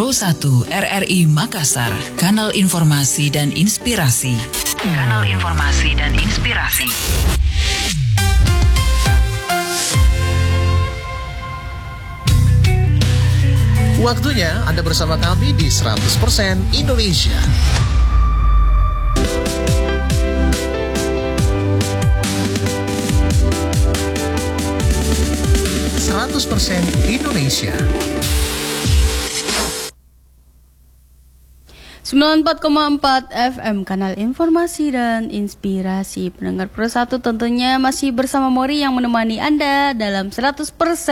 Pro 1 RRI Makassar, kanal informasi dan inspirasi. Kanal informasi dan inspirasi. Waktunya Anda bersama kami di 100% Indonesia. Indonesia. 94,4 FM, kanal informasi dan inspirasi. Pendengar Pro 1 tentunya masih bersama Mori yang menemani Anda dalam 100%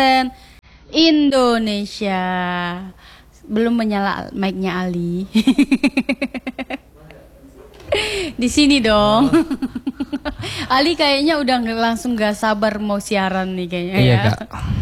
Indonesia. Belum menyala mic-nya Ali. Di sini dong. Ali kayaknya udah langsung gak sabar mau siaran nih kayaknya. Iya, ya. Kak.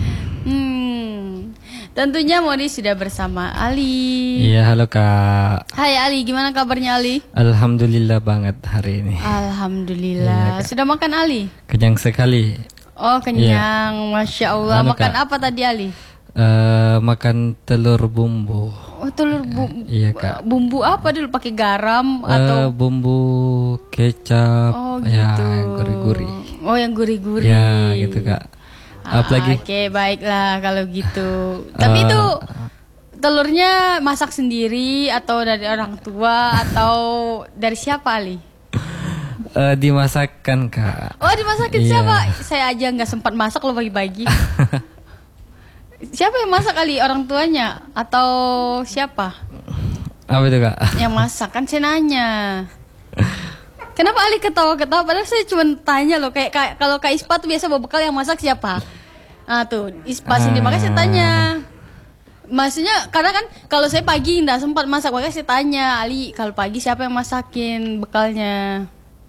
Tentunya Mori sudah bersama Ali. Iya, halo Kak. Hai Ali, gimana kabarnya Ali? Alhamdulillah banget hari ini. Alhamdulillah. Iya, Sudah makan Ali? Kenyang sekali. Oh kenyang, Masya Allah. Makan Kak. apa tadi Ali? Makan telur bumbu. Oh telur bumbu. Iya Kak. Bumbu apa dulu? Pakai garam atau? Bumbu kecap. Oh Ya, gitu. yang gurih-gurih. Oh yang gurih-gurih. Ya, gitu Kak. Apalagi? Oke, baiklah kalau gitu. Tapi itu telurnya masak sendiri atau dari orang tua atau dari siapa Ali? Dimasakkan Kak. Oh dimasakin Iya. siapa? Saya aja nggak sempat masak loh pagi-pagi. Siapa yang masak Ali? Orang tuanya atau siapa Apa itu Kak? yang masak? Kan saya nanya. Kenapa Ali ketawa-ketawa? Padahal saya cuma tanya loh. Kayak kalau Kak Ispa tuh biasa bawa bekal, yang masak siapa? Nah tuh Ispa sendiri. Makanya saya tanya. Maksudnya karena kan kalau saya pagi nggak sempat masak, makanya saya tanya Ali, kalau pagi siapa yang masakin bekalnya?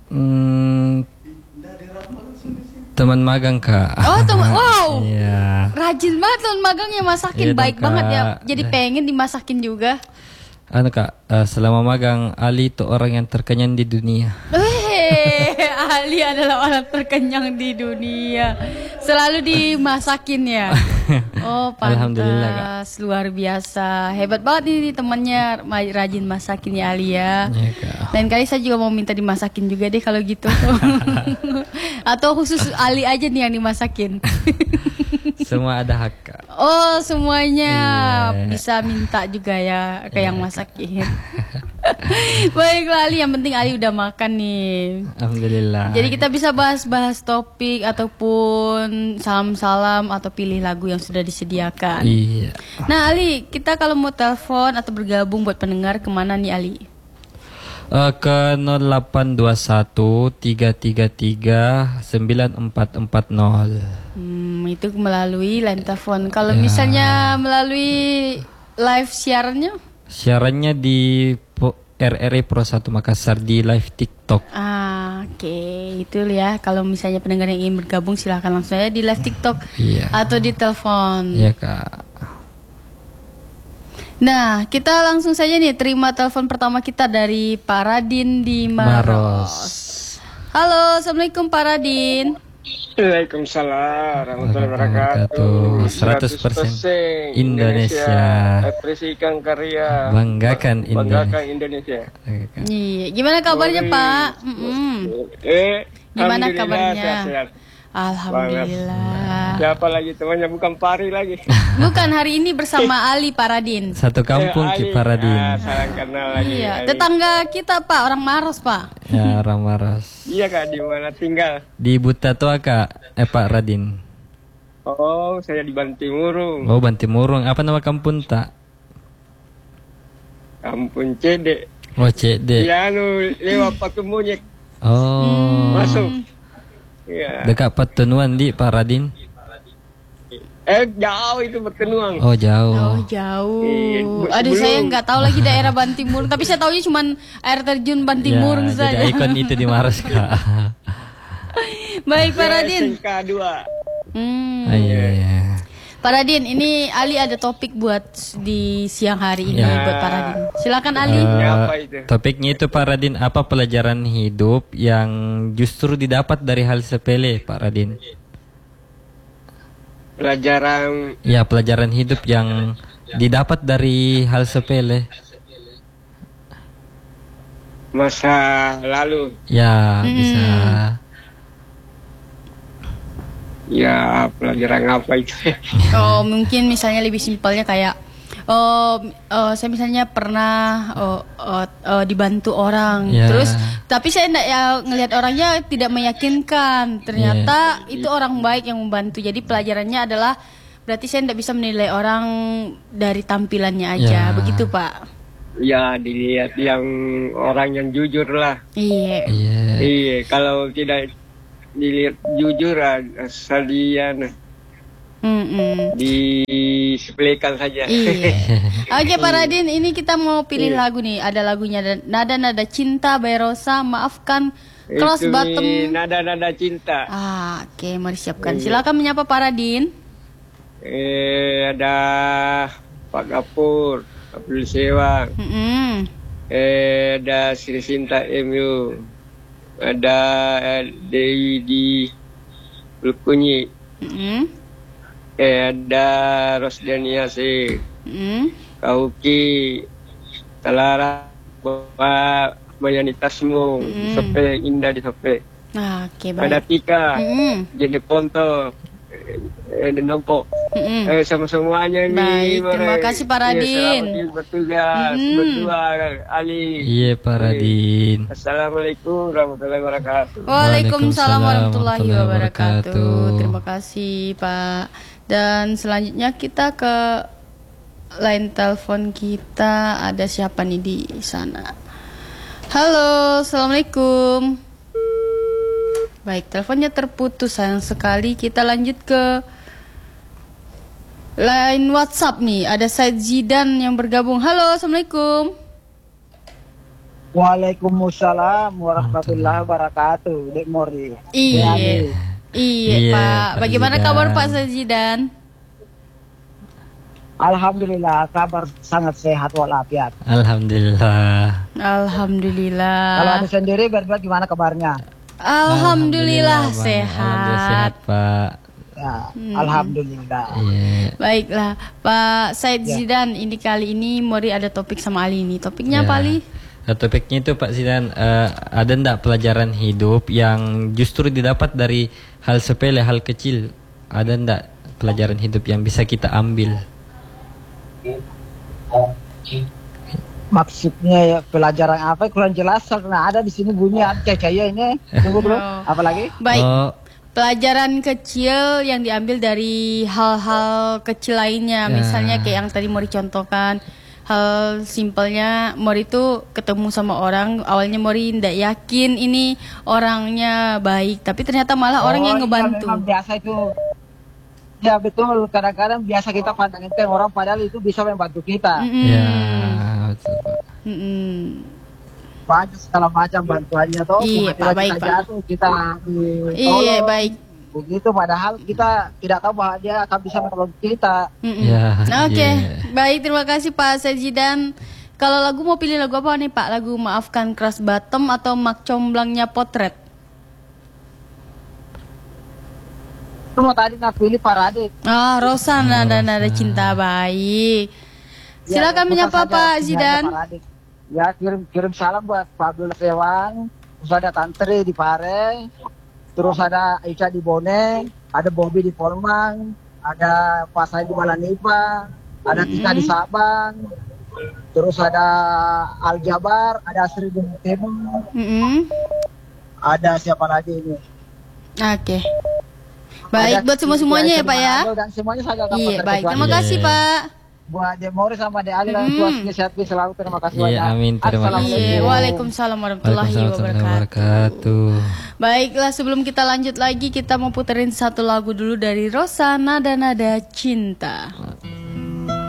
Teman magang Kak. Oh teman, wow. Iya. Rajin banget teman magang yang masakin. Iya dong, Baik banget ya. Kak. Jadi pengen dimasakin juga. Kak, selama magang Ali itu orang yang terkenyang di dunia. Ali adalah orang terkenyang di dunia. Selalu dimasakin ya. Oh pantas. Alhamdulillah, Kak. Luar biasa. Hebat banget ini temannya rajin masakin ya Ali ya. Iya, Kak. Lain kali saya juga mau minta dimasakin juga deh kalau gitu. Atau khusus Ali aja nih yang dimasakin. Semua ada hak Kak. Oh semuanya Iya. bisa minta juga ya ke yang masakin. Baiklah Ali, yang penting Ali udah makan nih. Alhamdulillah. Jadi kita bisa bahas-bahas topik ataupun salam-salam atau pilih lagu yang sudah disediakan. Iya. Nah Ali, kita kalau mau telepon atau bergabung buat pendengar kemana nih Ali? Ke 0821 333 9440. Itu melalui line telepon. Kalau misalnya melalui live siarannya? Siarannya di RRI Pro 1 Makassar di live TikTok. Oke, itu ya. Kalau misalnya pendengar yang ingin bergabung silahkan langsung aja di live TikTok atau di telepon. Iya Kak. Nah, kita langsung saja nih terima telepon pertama kita dari Pak Radin di Maros. Halo, assalamualaikum Pak Radin. Waalaikumsalam warahmatullahi wabarakatuh. 100% Indonesia. Apresikan karya. Banggakan Indonesia. Iya, gimana kabarnya Pak? Gimana Alhamdulillah, kabarnya? sehat-sehat. Alhamdulillah. Siapa lagi temannya, bukan Pari lagi. Bukan, hari ini bersama Ali Pak Radin. Satu kampung Ki Paradin. Salam kenal lagi. Iya, Ali. tetangga kita Pak, orang Maros Pak. Ya, Ramaras. Iya Kak, di mana tinggal? Di Buta Tua Kak, Pak Radin. Oh, saya di Bantimurung. Oh, Bantimurung. Apa nama kampung tak? Kampung Cede. Oh, CD. Ya, lewat Paku Munyek. Oh. Masuk. Iya. Dekat Petenuan di Pak Radin. Jauh itu Petenuang. Oh, jauh. Oh jauh. Iya, Aduh saya belum. nggak tahu lagi daerah Bantimurung. Tapi saya tahunya cuma air terjun Bantimurung Ya, saja. jadi ikon itu di Maros Kak. Baik Pak Radin. SMK 2. Iya. Pak Radin, ini Ali ada topik buat di siang hari ini buat Pak Radin. Silakan Ali. Apa itu? Topiknya itu Pak Radin, apa pelajaran hidup yang justru didapat dari hal sepele Pak Radin? pelajaran Ya, pelajaran hidup yang didapat dari hal sepele. masa lalu. Ya, bisa. Ya, pelajaran apa itu? Oh, mungkin misalnya lebih simpelnya kayak saya misalnya pernah dibantu orang, Ya. terus tapi saya enggak ya ngelihat orangnya tidak meyakinkan. Ternyata itu orang baik yang membantu. Jadi pelajarannya adalah berarti saya enggak bisa menilai orang dari tampilannya aja. Ya. Begitu, Pak. Ya, dilihat yang orang yang jujur lah. Iya. Iya. Iya, kalau tidak dilihat jujur, asal dia disepelekan saja. Iya. Oke, Pak Radin, ini kita mau pilih lagu nih. Ada lagunya Nada-Nada Cinta by Rosa, Maafkan, Cross Itu Bottom. nada-nada cinta. Oke, mari siapkan. Silakan menyapa Pak Radin. Ada Pak Gapur, Abdul Sewang. Ada Sri Sinta MU. Ada Dewi di Lukunyi. Ada Rosdania C. Kauki Talara Bapak Mayanitasmu. Sope indah di sope. Oke, Ada baik. Tika. Jadi Ponto. Nombok. Sama semuanya nih. Baik, terima kasih, Pak Radin. Selamat bertugas. Berdua Ali. Iya, Pak Radin. Assalamualaikum warahmatullahi wabarakatuh. Waalaikumsalam warahmatullahi warahmatullahi wabarakatuh. wabarakatuh. Terima kasih, Pak. Dan selanjutnya kita ke line telepon kita. Ada siapa nih di sana? Halo, assalamualaikum. Baik, teleponnya terputus, sayang sekali. Kita lanjut ke line WhatsApp nih. Ada Said Zidan yang bergabung. Halo, assalamualaikum. Waalaikumsalam warahmatullahi wabarakatuh. Dek Mori. Iya, Iya, Pak. Pak Bagaimana Zidan. kabar Pak Said Zidan? Alhamdulillah kabar sangat sehat walafiat. Alhamdulillah. Alhamdulillah. Kalau ada sendiri berdua gimana kabarnya? Alhamdulillah Bang. sehat. Alhamdulillah sehat, Pak. Ya, alhamdulillah. Iya. Baiklah, Pak Said Ya. Zidan, ini kali ini Mori ada topik sama Ali ini. Topiknya Ya. apa, Ali? Nah, topiknya itu Pak Zidan, ada ndak pelajaran hidup yang justru didapat dari hal sepele, hal kecil? Ada ndak pelajaran hidup yang bisa kita ambil? Maksudnya ya pelajaran apa kurang jelas karena ada di sini bunyi cahaya ini. Tunggu dulu. Oh. Apalagi? Baik. Oh, Pelajaran kecil yang diambil dari hal-hal kecil lainnya, Ya. misalnya kayak yang tadi Mori contohkan. Hal simpelnya Mori itu ketemu sama orang, awalnya Mori tidak yakin ini orangnya baik, tapi ternyata malah orang yang iya, ngebantu. memang biasa itu. Ya betul, kadang-kadang biasa kita pandang enteng orang padahal itu bisa membantu kita. ya, betul, Pak. Banyak segala macam bantuannya toh. Iya, Tiba-tiba Pak, baik, kita Pak. jatuh, kita Iya, baik. begitu padahal kita tidak tahu bahwa dia akan bisa menolong kita. Ya, Oke, iya. baik, terima kasih Pak Said Zidan. Kalau lagu mau pilih lagu apa nih Pak? Lagu Maafkan Keras Bottom atau Mak Comblangnya Potret? Cuma tadi nak pilih Paradit. Ah, Rosa Nada-Nada Cinta, baik. Silakan menyapa Pak Zidan. Ya kirim salam buat Pak Abdul Sewang, terus ada Tantri di Pare, terus ada Ica di Bone, ada Bobby di Polmang, ada Pak Said di Malanipa, ada Tika di Sabang, terus ada Al Jabar, ada Sri di Timur, ada siapa lagi ini? Oke. Baik, Ada buat semuanya ya Pak ya. Dan semuanya saya akan Iya, baik. Terima Iya. kasih Pak. Buat Demori sama De Ali dan Tuas sehat selalu terima kasih Iya, banyak. amin. Terima kasih. Iya, Waalaikumsalam warahmatullahi Waalaikumsalam wabarakatuh. wabarakatuh. Baiklah, sebelum kita lanjut lagi, kita mau puterin satu lagu dulu dari Rosa, Nada-Nada Cinta.